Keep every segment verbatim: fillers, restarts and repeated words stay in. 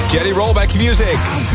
Jelly Roll Back Your Music.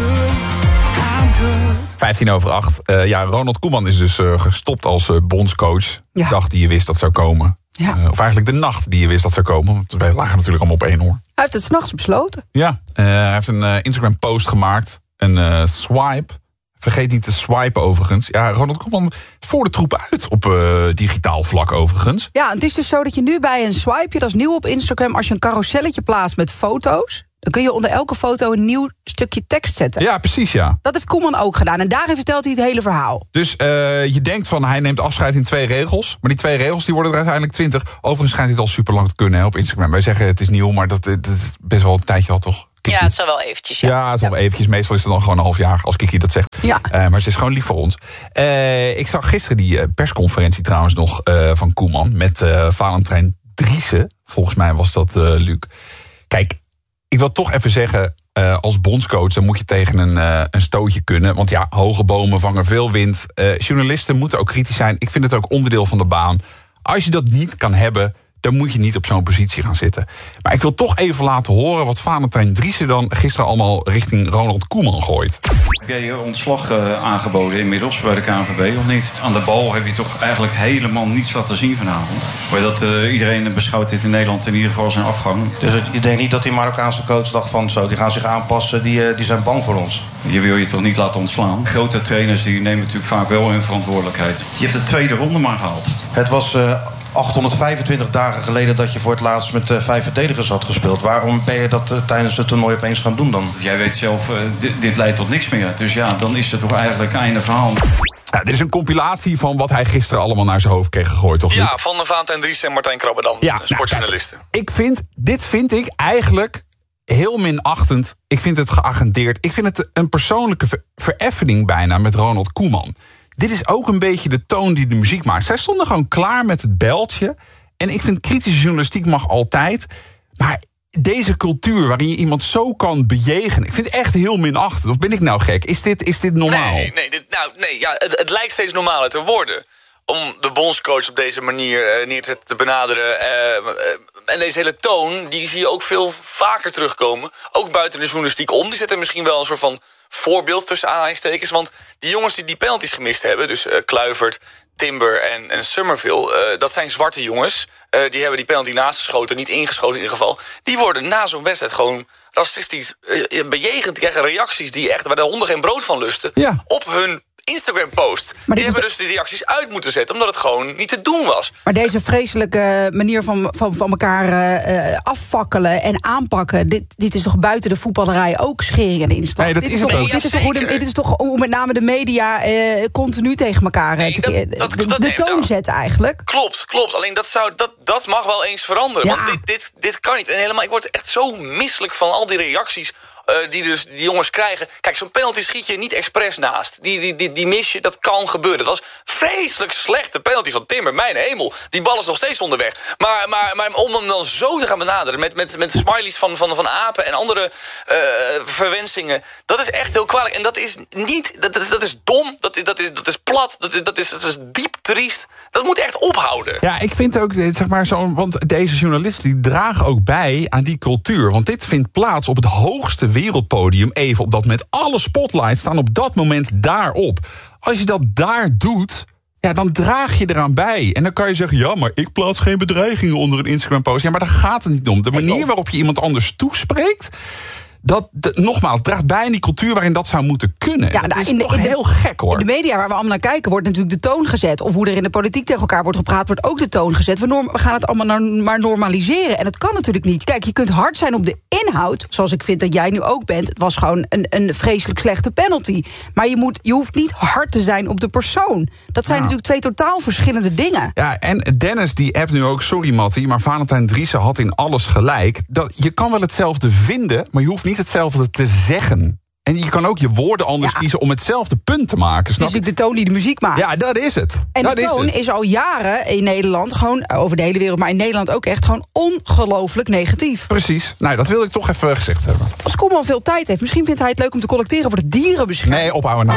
vijftien over acht. Uh, ja, Ronald Koeman is dus uh, gestopt als uh, bondscoach. Ja. De dag die je wist dat zou komen. Ja. Uh, of eigenlijk de nacht die je wist dat zou komen. Want wij lagen natuurlijk allemaal op één hoor. Hij heeft het 's nachts besloten. Ja, uh, hij heeft een uh, Instagram post gemaakt. Een uh, swipe. Vergeet niet te swipen overigens. Ja, Ronald Koeman voor de troepen uit op uh, digitaal vlak overigens. Ja, het is dus zo dat je nu bij een swipe, dat is nieuw op Instagram, als je een carouselletje plaatst met foto's, dan kun je onder elke foto een nieuw stukje tekst zetten. Ja, precies ja. Dat heeft Koeman ook gedaan en daarin vertelt hij het hele verhaal. Dus uh, je denkt van hij neemt afscheid in twee regels. Maar die twee regels die worden er uiteindelijk twintig. Overigens schijnt dit al super lang te kunnen hè, op Instagram. Wij zeggen het is nieuw, maar dat, dat is best wel een tijdje al toch? Kiki. Ja, het is wel eventjes. Ja, ja het is wel eventjes. Meestal is het dan gewoon een half jaar als Kiki dat zegt. Ja. Uh, maar ze is gewoon lief voor ons. Uh, ik zag gisteren die uh, persconferentie trouwens nog uh, van Koeman met uh, Valentijn Driessen. Volgens mij was dat uh, Luc. Kijk, ik wil toch even zeggen, uh, als bondscoach dan moet je tegen een, uh, een stootje kunnen. Want ja, hoge bomen vangen veel wind. Uh, journalisten moeten ook kritisch zijn. Ik vind het ook onderdeel van de baan. Als je dat niet kan hebben, dan moet je niet op zo'n positie gaan zitten. Maar ik wil toch even laten horen wat Valentijn Driessen dan gisteren allemaal richting Ronald Koeman gooit. Heb jij je ontslag uh, aangeboden inmiddels bij de K N V B of niet? Aan de bal heb je toch eigenlijk helemaal niets laten zien vanavond. Maar dat uh, iedereen beschouwt dit in Nederland in ieder geval zijn afgang. Dus het, je denkt niet dat die Marokkaanse coach dacht van zo, die gaan zich aanpassen, die, uh, die zijn bang voor ons. Je wil je toch niet laten ontslaan? Grote trainers die nemen natuurlijk vaak wel hun verantwoordelijkheid. Je hebt de tweede ronde maar gehaald. Het was Uh, achthonderdvijfentwintig dagen geleden dat je voor het laatst met uh, vijf verdedigers had gespeeld. Waarom ben je dat uh, tijdens het toernooi opeens gaan doen dan? Jij weet zelf, uh, dit, dit leidt tot niks meer. Dus ja, dan is het toch eigenlijk einde verhaal. Ja, dit is een compilatie van wat hij gisteren allemaal naar zijn hoofd kreeg gegooid, toch? Ja, van de Valentijn Driessen en Martijn Krabbedam, ja, de sportjournalisten. Nou, kijk, ik vind, dit vind ik eigenlijk heel minachtend. Ik vind het geagendeerd. Ik vind het een persoonlijke ver- vereffening bijna met Ronald Koeman. Dit is ook een beetje de toon die de muziek maakt. Zij stonden gewoon klaar met het beltje. En ik vind kritische journalistiek mag altijd. Maar deze cultuur waarin je iemand zo kan bejegenen, ik vind het echt heel minachtend. Of ben ik nou gek? Is dit, is dit normaal? Nee, nee, dit, nou, nee ja, het, het lijkt steeds normaler te worden om de bondscoach op deze manier uh, neer te zetten, te benaderen. Uh, uh, en deze hele toon, die zie je ook veel vaker terugkomen. Ook buiten de journalistiek om. Die zetten misschien wel een soort van voorbeeld tussen aanhalingstekens. Want die jongens die die penalties gemist hebben, dus uh, Kluivert, Timber en, en Summerville, uh, dat zijn zwarte jongens. Uh, die hebben die penalty naastgeschoten, niet ingeschoten in ieder geval. Die worden na zo'n wedstrijd gewoon racistisch uh, bejegend. Die krijgen reacties die echt waar de honden geen brood van lusten. Ja. Op hun Instagram-post. Die hebben dus die reacties uit moeten zetten, omdat het gewoon niet te doen was. Maar deze vreselijke manier van, van, van elkaar uh, afvakkelen en aanpakken, dit, dit is toch buiten de voetballerij ook schering en inslag? Nee, dat dit, is is toch, het ook. dit, is toch hoe de, dit is toch hoe met name de media uh, continu tegen elkaar Nee, te, dat- dat- de, dat- de nee, toon nou. zetten eigenlijk. Klopt, klopt. Alleen dat, zou, dat, dat mag wel eens veranderen. Ja. Want dit, dit, dit kan niet. En helemaal, ik word echt zo misselijk van al die reacties Uh, die dus die jongens krijgen. Kijk, zo'n penalty schiet je niet expres naast. Die, die, die, die mis je, dat kan gebeuren. Het was vreselijk slechte penalty van Timber. Mijn hemel, die bal is nog steeds onderweg. Maar, maar, maar om hem dan zo te gaan benaderen met, met, met smileys van, van, van apen en andere uh, verwensingen, dat is echt heel kwalijk. En dat is niet, dat, dat, dat is dom, dat, dat, is, dat is plat, dat, dat, is, dat is diep triest. Dat moet echt ophouden. Ja, ik vind ook, zeg maar, zo, want deze journalisten die dragen ook bij aan die cultuur. Want dit vindt plaats op het hoogste wereldpodium. Even op dat moment. Alle spotlights staan op dat moment daarop. Als je dat daar doet, ja, dan draag je eraan bij. En dan kan je zeggen, ja, maar ik plaats geen bedreigingen onder een Instagram-post. Ja, maar daar gaat het niet om. De manier waarop je iemand anders toespreekt, dat, de, nogmaals, draagt bij aan die cultuur waarin dat zou moeten kunnen. Ja, dat nou, is in de, toch in de, heel gek, hoor. In de media waar we allemaal naar kijken wordt natuurlijk de toon gezet. Of hoe er in de politiek tegen elkaar wordt gepraat, wordt ook de toon gezet. We, norm, we gaan het allemaal nou maar normaliseren. En dat kan natuurlijk niet. Kijk, je kunt hard zijn op de inhoud, zoals ik vind dat jij nu ook bent. Het was gewoon een, een vreselijk slechte penalty. Maar je, moet, je hoeft niet hard te zijn op de persoon. Dat zijn Nou. natuurlijk twee totaal verschillende dingen. Ja, en Dennis die appt nu ook, sorry Mattie, maar Valentijn Driessen had in alles gelijk. Dat, je kan wel hetzelfde vinden, maar je hoeft niet hetzelfde te zeggen. En je kan ook je woorden anders Ja. kiezen om hetzelfde punt te maken. Het is Snap je? natuurlijk de toon die de muziek maakt. Ja, dat is het. En dat de toon is, is, het. al jaren in Nederland, gewoon over de hele wereld, maar in Nederland ook echt gewoon ongelooflijk negatief. Precies. Nou, dat wilde ik toch even gezegd hebben. Als Koeman veel tijd heeft, misschien vindt hij het leuk om te collecteren voor de dierenbescherming. Nee, ophouden.